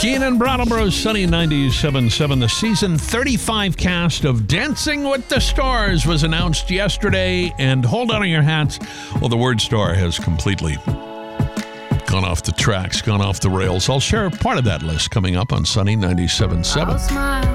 Keenan Brattleboro's Sunny 97.7. The season 35 cast of Dancing with the Stars was announced yesterday, and hold on to your hats. Well, the word star has completely gone off the tracks, gone off the rails. I'll share part of that list coming up on Sunny 97.7. I'll smile